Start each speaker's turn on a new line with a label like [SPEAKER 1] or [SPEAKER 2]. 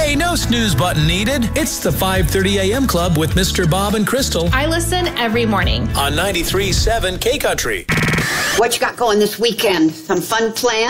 [SPEAKER 1] Hey, no snooze button needed. It's the 5:30 a.m. Club with Mr. Bob and Crystal
[SPEAKER 2] I listen every morning.
[SPEAKER 1] on 93.7 K Country.
[SPEAKER 3] What you got going this weekend? Some fun plans?